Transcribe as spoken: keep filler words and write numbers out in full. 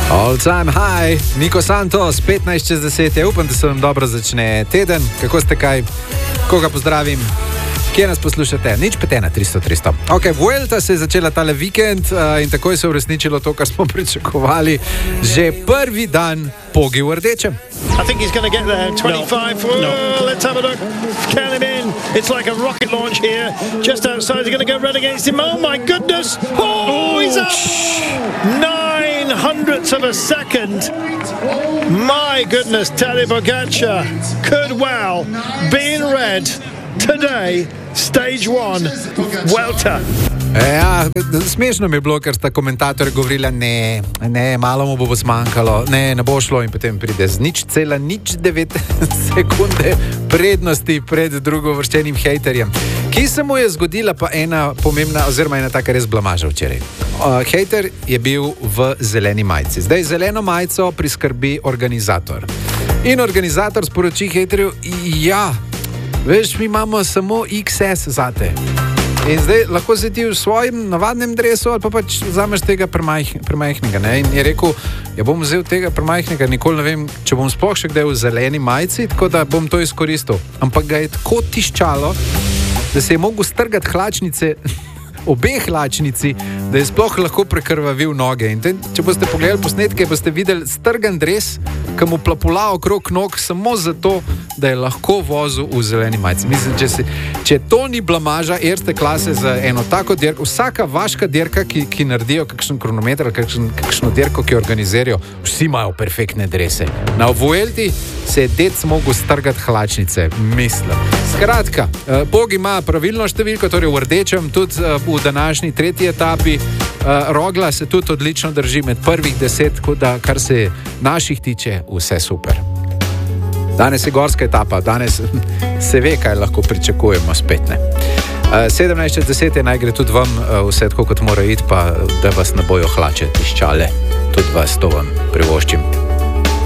All time high, Nico Santos, petnajst čez deset je, upam, da se vam dobro začne teden. Kako ste kaj? Koga pozdravim? Kje nas poslušate? Nič pet ena tristo tristo. Ok, Vuelta se je začela tale vikend uh, in takoj se je uresničilo to, kar smo pričakovali. Že prvi dan Pogi v rdečem. I think he's going to get there. twenty-five. No. No. Let's have a look. Count him in. It's like a rocket launch here. Just outside. He's going to go red against him. Oh my goodness. Oh, he's up. Nine hundredths of a second. My goodness. Tadej Pogačar could well be in red today. Stage one. Vuelta. Ja, smešno mi je bilo, ker sta komentatorja govorila, ne, ne, malo mu bo zmanjkalo, ne, ne bo šlo in potem pride z nič cela, nič devet sekunde prednosti pred drugovrščenim hejterjem. Ki se mu je zgodila pa ena pomembna, oziroma ena taka res blamaža včeraj. Uh, hejter je bil v zeleni majici. Zdaj zeleno majico priskrbi organizator. In organizator sporoči hejterju, ja, veš, mi imamo samo iks es zate. In zdaj lahko se ti v svojem navadnem dresu ali pa pač vzameš tega premajh, premajhnega. Ne? In je rekel, ja bom vzel tega premajhnega, nikoli ne vem, če bom sploh še kdaj v zeleni majici, tako da bom to izkoristil. Ampak ga je tako tiščalo, da se je mogel strgati hlačnice, obe hlačnici, da je sploh lahko prekrvavil noge. In ten, če boste pogledali posnetke, boste videli strgan dres, ki mu plapula okrog nog samo zato, da je lahko vozil v zeleni majici. Mislim, če, si, če to ni blamaža erste klase za eno tako dirko, vsaka vaška dirka, ki, ki naredijo kakšen kronometer, kakšen, kakšno dirko, ki organizirajo, vsi imajo perfektne drese. Na Vuelti se je dec mogel strgati hlačnice, mislim. Skratka, Pog ima pravilno številko, torej v rdečem, tudi v današnji tretji etapi. Rogla se tudi odlično drži med prvih deset, da kar se naših tiče, vse super. Danes je gorska etapa, danes se ve, kaj lahko pričakujemo spet. Ne? sedemnajst čez deset je, naj gre tudi vam vse tako, kot mora iti, pa da vas ne bojo hlače tiščale. Tudi vas to vam privoščim.